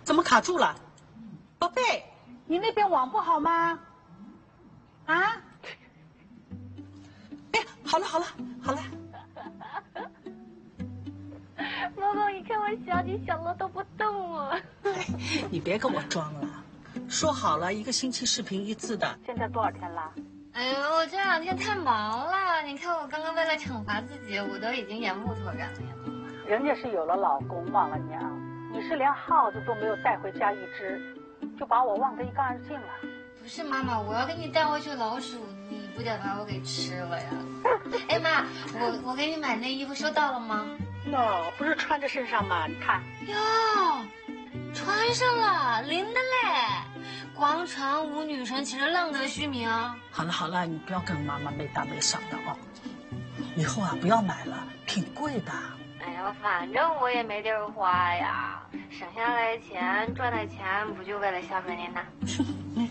怎么卡住了？宝贝， 你那边网不好吗？啊？ 哎，好了好了好了。 毛毛，你看我小，你小了都不动啊！ 你别跟我装了，说好了1个星期视频1次的。 现在多少天了？ 哎呦，我这2天太忙了。你看我刚刚为了惩罚自己，我都已经演木头人了呀。 人家是有了老公忘了娘，你是连耗子都没有带回家1只，就把我忘得一干二净了。 不是妈妈，我要给你带回去老鼠，你不得把我给吃了呀？哎妈，我给你买那衣服收到了吗？ 那不是穿在身上吗？你看。 哟，穿上了，灵的嘞！广场舞女神岂是浪得虚名？ 好了好了，你不要跟妈妈没大没小的哦。以后啊，不要买了，挺贵的。 哎呀，反正我也没地儿花呀，省下来钱赚的钱不就为了孝顺您呢？